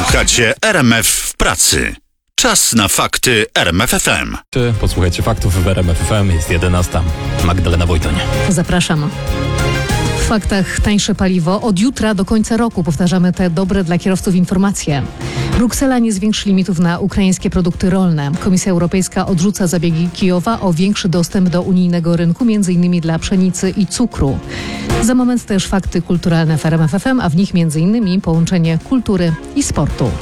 Słuchacie RMF w pracy. Czas na fakty RMF FM. Posłuchajcie faktów w RMF FM. Jest 11. Magdalena Wojtoń. Zapraszam. W faktach tańsze paliwo. Od jutra do końca roku powtarzamy te dobre dla kierowców informacje. Bruksela nie zwiększy limitów na ukraińskie produkty rolne. Komisja Europejska odrzuca zabiegi Kijowa o większy dostęp do unijnego rynku, m.in. dla pszenicy i cukru. Za moment też fakty kulturalne w RMF FM, a w nich m.in. połączenie kultury i sportu.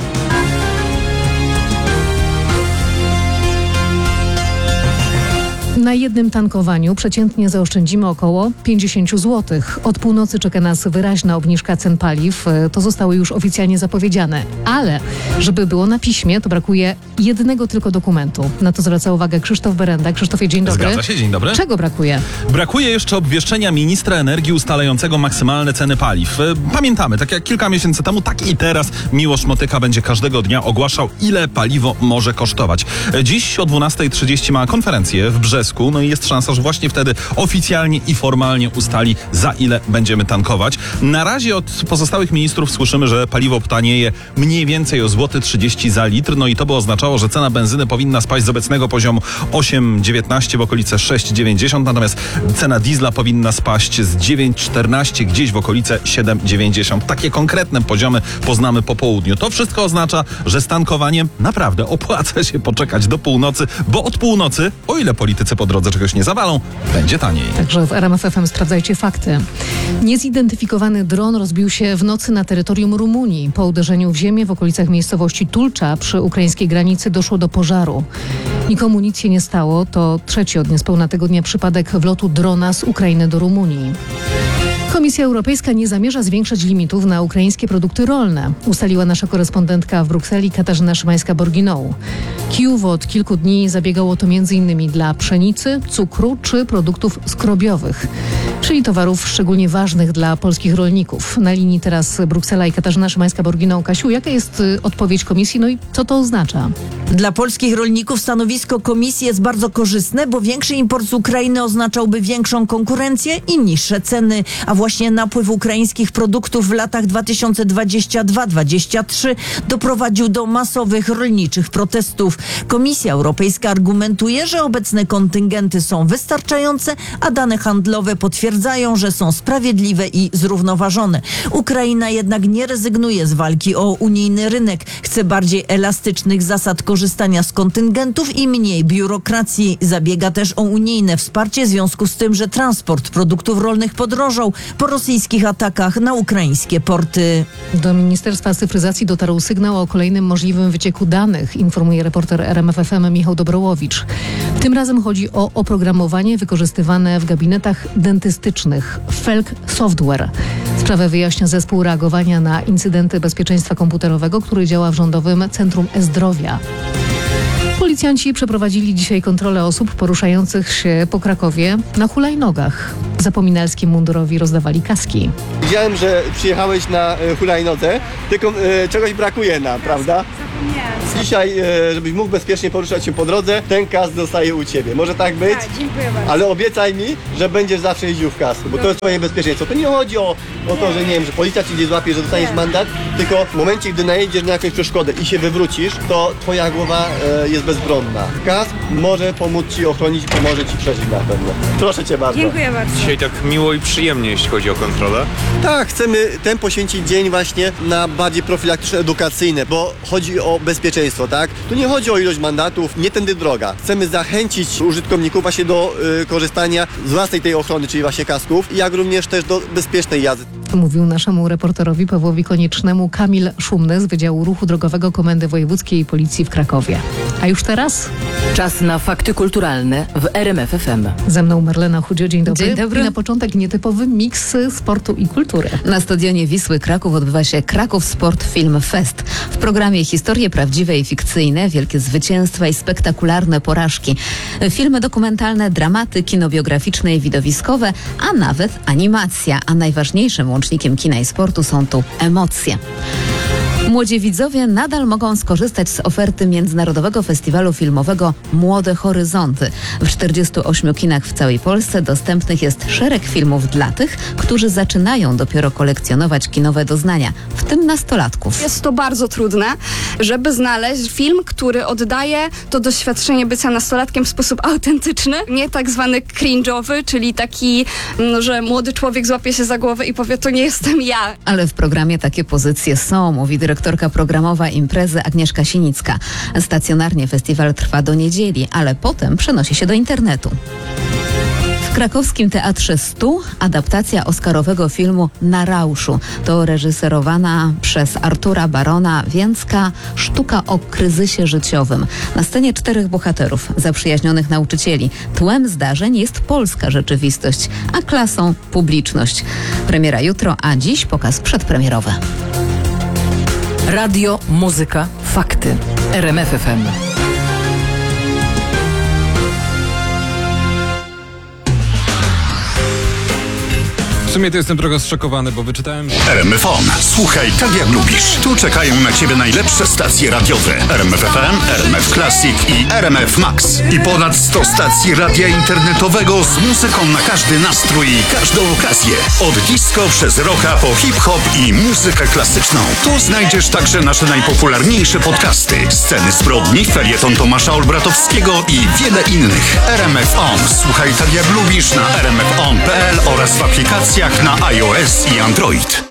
Na jednym tankowaniu przeciętnie zaoszczędzimy około 50 zł. Od północy czeka nas wyraźna obniżka cen paliw. To zostało już oficjalnie zapowiedziane. Ale żeby było na piśmie, to brakuje jednego tylko dokumentu. Na to zwraca uwagę Krzysztof Berenda. Krzysztofie, dzień dobry. Zgadza się, dzień dobry. Czego brakuje? Brakuje jeszcze obwieszczenia ministra energii ustalającego maksymalne ceny paliw. Pamiętamy, tak jak kilka miesięcy temu, tak i teraz Miłosz Motyka będzie każdego dnia ogłaszał, ile paliwo może kosztować. Dziś o 12:30 ma konferencję w Brzesku. No i jest szansa, że właśnie wtedy oficjalnie i formalnie ustali, za ile będziemy tankować. Na razie od pozostałych ministrów słyszymy, że paliwo tanieje mniej więcej o 0,30 zł za litr. No i to by oznaczało, że cena benzyny powinna spaść z obecnego poziomu 8,19 w okolice 6,90. Natomiast cena diesla powinna spaść z 9,14 gdzieś w okolice 7,90. Takie konkretne poziomy poznamy po południu. To wszystko oznacza, że z tankowaniem naprawdę opłaca się poczekać do północy, bo od północy, o ile politycy po drodze czegoś nie zawalą, będzie taniej. Także w RMF FM sprawdzajcie fakty. Niezidentyfikowany dron rozbił się w nocy na terytorium Rumunii. Po uderzeniu w ziemię w okolicach miejscowości Tulcza przy ukraińskiej granicy doszło do pożaru. Nikomu nic się nie stało. To trzeci od niespełna tygodnia przypadek wlotu drona z Ukrainy do Rumunii. Komisja Europejska nie zamierza zwiększać limitów na ukraińskie produkty rolne, ustaliła nasza korespondentka w Brukseli Katarzyna Szymańska-Borginou. Kijów od kilku dni zabiegało to m.in. dla pszenicy, cukru czy produktów skrobiowych, czyli towarów szczególnie ważnych dla polskich rolników. Na linii teraz Bruksela i Katarzyna Szymańska-Borginou. Kasiu, jaka jest odpowiedź komisji, no i co to oznacza? Dla polskich rolników stanowisko komisji jest bardzo korzystne, bo większy import z Ukrainy oznaczałby większą konkurencję i niższe ceny, a właśnie napływ ukraińskich produktów w latach 2022-2023 doprowadził do masowych rolniczych protestów. Komisja Europejska argumentuje, że obecne kontyngenty są wystarczające, a dane handlowe potwierdzają, że są sprawiedliwe i zrównoważone. Ukraina jednak nie rezygnuje z walki o unijny rynek. Chce bardziej elastycznych zasad korzystania z kontyngentów i mniej biurokracji. Zabiega też o unijne wsparcie w związku z tym, że transport produktów rolnych podrożał po rosyjskich atakach na ukraińskie porty. Do Ministerstwa Cyfryzacji dotarł sygnał o kolejnym możliwym wycieku danych, informuje reporter RMF FM Michał Dobrołowicz. Tym razem chodzi o oprogramowanie wykorzystywane w gabinetach dentystycznych Felk Software. Sprawę wyjaśnia zespół reagowania na incydenty bezpieczeństwa komputerowego, który działa w Rządowym Centrum E-Zdrowia. Policjanci przeprowadzili dzisiaj kontrolę osób poruszających się po Krakowie na hulajnogach. Zapominalskim mundurowi rozdawali kaski. Widziałem, że przyjechałeś na hulajnodze, tylko czegoś brakuje nam, prawda? Dzisiaj, żebyś mógł bezpiecznie poruszać się po drodze, ten kask zostaje u Ciebie. Może tak być? Tak, dziękuję bardzo. Ale obiecaj mi, że będziesz zawsze jeździł w kasku, bo to jest Twoje bezpieczeństwo. To nie chodzi o to, że nie wiem, że policja Cię nie złapie, że dostaniesz mandat, tylko w momencie, gdy najedziesz na jakąś przeszkodę i się wywrócisz, to Twoja głowa jest bezbronna. Kask może pomóc Ci ochronić i pomoże Ci przeżyć na pewno. Proszę Cię bardzo. Dziękuję bardzo. Dzisiaj tak miło i przyjemnie, jeśli chodzi o kontrolę. Tak, chcemy ten poświęcić dzień właśnie na bardziej profilaktyczno-edukacyjne, bo chodzi o bezpieczeństwo, tak? Tu nie chodzi o ilość mandatów, nie tędy droga. Chcemy zachęcić użytkowników właśnie do korzystania z własnej tej ochrony, czyli właśnie kasków, jak również też do bezpiecznej jazdy. Mówił naszemu reporterowi Pawłowi Koniecznemu Kamil Szumny z Wydziału Ruchu Drogowego Komendy Wojewódzkiej Policji w Krakowie. A już teraz? Czas na fakty kulturalne w RMF FM. Ze mną Marlena Chudzio, dzień dobry. Dzień dobry. I na początek nietypowy miks sportu i kultury. Na stadionie Wisły Kraków odbywa się Kraków Sport Film Fest. W programie historie prawdziwe i fikcyjne, wielkie zwycięstwa i spektakularne porażki. Filmy dokumentalne, dramaty, kino biograficzne i widowiskowe, a nawet animacja. A najważniejszym łącznikiem kina i sportu są tu emocje. Młodzi widzowie nadal mogą skorzystać z oferty Międzynarodowego Festiwalu Filmowego Młode Horyzonty. W 48 kinach w całej Polsce dostępnych jest szereg filmów dla tych, którzy zaczynają dopiero kolekcjonować kinowe doznania, w tym nastolatków. Jest to bardzo trudne, żeby znaleźć film, który oddaje to doświadczenie bycia nastolatkiem w sposób autentyczny, nie tak zwany cringe'owy, czyli taki, że młody człowiek złapie się za głowę i powie, to nie jestem ja. Ale w programie takie pozycje są, mówi dyrektorka programowa imprezy Agnieszka Sinicka. Stacjonarnie festiwal trwa do niedzieli, ale potem przenosi się do internetu. W krakowskim Teatrze Stu adaptacja oscarowego filmu Na rauszu. To reżyserowana przez Artura Barona Więcka sztuka o kryzysie życiowym. Na scenie 4 bohaterów, zaprzyjaźnionych nauczycieli. Tłem zdarzeń jest polska rzeczywistość, a klasą publiczność. Premiera jutro, a dziś pokaz przedpremierowy. Radio, muzyka, fakty. RMF FM. W sumie to jestem trochę zszokowany, bo wyczytałem, że... RMF On. Słuchaj tak jak lubisz. Tu czekają na Ciebie najlepsze stacje radiowe. RMF FM, RMF Classic i RMF Max. I ponad 100 stacji radia internetowego z muzyką na każdy nastrój i każdą okazję. Od disco przez rocka po hip-hop i muzykę klasyczną. Tu znajdziesz także nasze najpopularniejsze podcasty. Sceny zbrodni, felieton Tomasza Olbratowskiego i wiele innych. RMF On. Słuchaj tak jak lubisz na rmfon.pl oraz w aplikacji na iOS i Android.